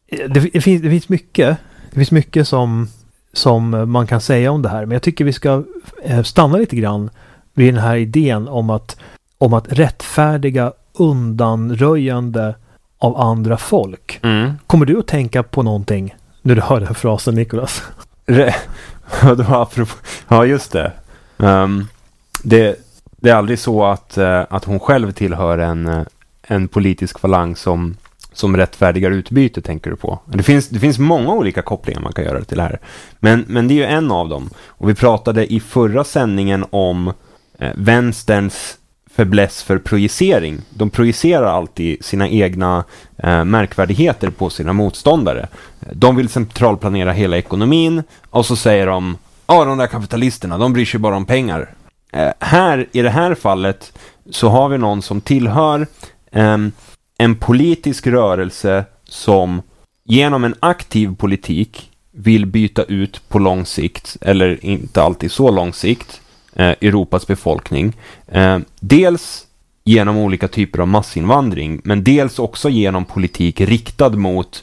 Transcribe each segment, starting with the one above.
Det finns mycket som man kan säga om det här. Men jag tycker vi ska stanna lite grann vid den här idén om att rättfärdiga undanröjande av andra folk. Kommer du att tänka på någonting när du hör den här frasen, Nicholas? Ja, just det. Det är aldrig så att hon själv tillhör en politisk falang som rättfärdigar utbyte, tänker du på. Det finns många olika kopplingar man kan göra till det här. Men det är ju en av dem. Och vi pratade i förra sändningen om vänsterns fäbless för projicering. De projicerar alltid sina egna märkvärdigheter på sina motståndare. De vill centralplanera hela ekonomin och så säger de, de där kapitalisterna, de bryr sig bara om pengar. I det här fallet så har vi någon som tillhör en politisk rörelse som genom en aktiv politik vill byta ut på lång sikt, eller inte alltid så lång sikt, Europas befolkning. Dels genom olika typer av massinvandring, men dels också genom politik riktad mot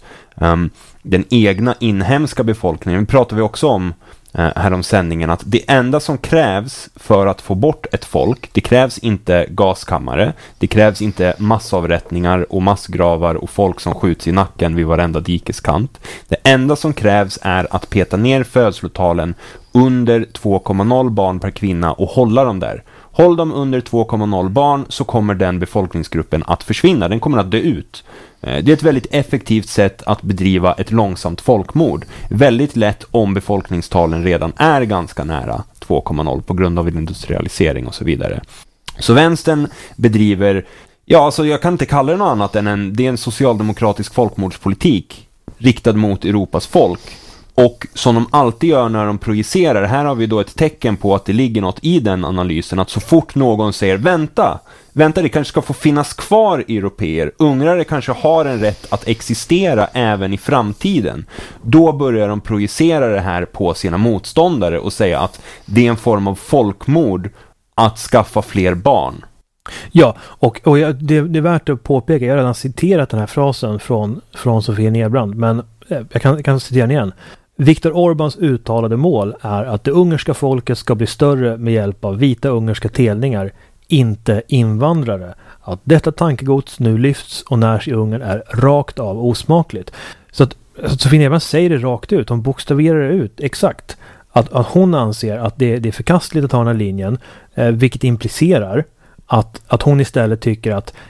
den egna inhemska befolkningen. Vi pratar vi också om här om sändningen, att det enda som krävs för att få bort ett folk, det krävs inte gaskammare, det krävs inte massavrättningar och massgravar och folk som skjuts i nacken vid varenda dikeskant. Det enda som krävs är att peta ner födslotalen under 2,0 barn per kvinna och hålla dem där. Håll dem under 2,0 barn så kommer den befolkningsgruppen att försvinna. Den kommer att dö ut. Det är ett väldigt effektivt sätt att bedriva ett långsamt folkmord. Väldigt lätt om befolkningstalen redan är ganska nära 2,0 på grund av industrialisering och så vidare. Så vänstern bedriver, alltså jag kan inte kalla det något annat än det är en socialdemokratisk folkmordspolitik riktad mot Europas folk. Och som de alltid gör när de projicerar, här har vi då ett tecken på att det ligger något i den analysen, att så fort någon säger vänta, det kanske ska få finnas kvar europeer, ungrare kanske har en rätt att existera även i framtiden, då börjar de projicera det här på sina motståndare och säga att det är en form av folkmord att skaffa fler barn. Ja, och det är värt att påpeka, jag har redan citerat den här frasen från Sofia Nerbrand, men jag kan citera den igen. Viktor Orbáns uttalade mål är att det ungerska folket ska bli större med hjälp av vita ungerska telningar, inte invandrare. Att detta tankegods nu lyfts och närs i Ungern är rakt av osmakligt. Så att Sofia Nerbrand säger det rakt ut, hon bokstaverar det ut exakt. Att hon anser att det är förkastligt att ta den här linjen, vilket implicerar att hon istället tycker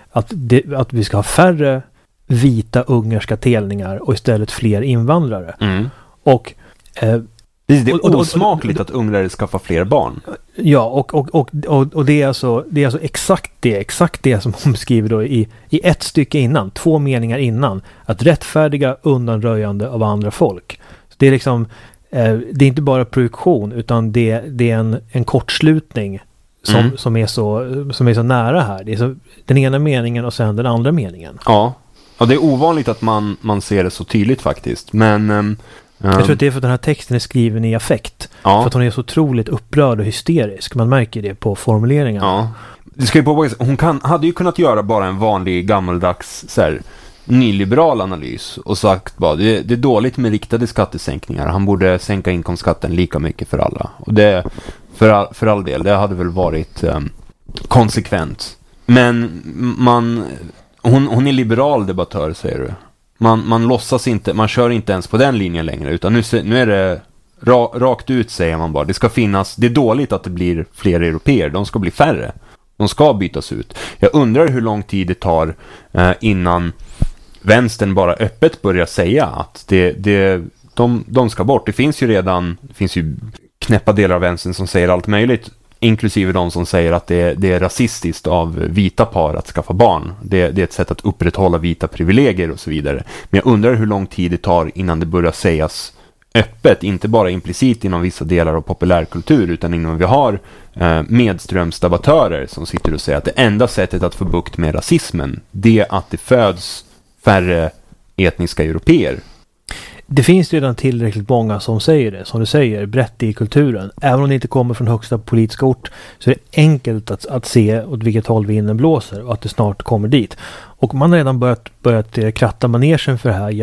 att vi ska ha färre vita ungerska telningar och istället fler invandrare. Och det är osmakligt att ungrare skaffar fler barn. Ja, och det är alltså exakt det som hon skriver då i ett stycke innan, 2 meningar innan, att rättfärdiga undanröjande av andra folk. Så det är liksom det är inte bara projektion, utan det är en kortslutning som är så nära här. Det är så, den ena meningen och sen den andra meningen. Ja, det är ovanligt att man ser det så tydligt faktiskt. Men jag tror att det är för att den här texten är skriven i affekt. Ja. För att hon är så otroligt upprörd och hysterisk. Man märker det på formuleringen. Ja. Det ska ju påpeka, hon hade ju kunnat göra bara en vanlig gammaldags så här, nyliberal analys och sagt bara det är dåligt med riktade skattesänkningar. Han borde sänka inkomstskatten lika mycket för alla. Och det för all del, det hade väl varit konsekvent. Men hon är liberal debattör, säger du. Man låtsas inte, man kör inte ens på den linjen längre, utan nu är det rakt ut, säger man bara. Det ska finnas, det är dåligt att det blir fler europeer, de ska bli färre. De ska bytas ut. Jag undrar hur lång tid det tar innan vänstern bara öppet börjar säga att de ska bort. Det finns ju knäppa delar av vänstern som säger allt möjligt, inklusive de som säger att det är rasistiskt av vita par att skaffa barn. Det är ett sätt att upprätthålla vita privilegier och så vidare. Men jag undrar hur lång tid det tar innan det börjar sägas öppet, inte bara implicit inom vissa delar av populärkultur, utan innan vi har medströmsdebattörer som sitter och säger att det enda sättet att få bukt med rasismen, det är att det föds färre etniska europeer. Det finns redan tillräckligt många som säger det, som du säger, brett i kulturen. Även om det inte kommer från högsta politiska ort, så är det enkelt att se åt vilket håll vinden blåser och att det snart kommer dit. Och man har redan börjat kratta manegen för det här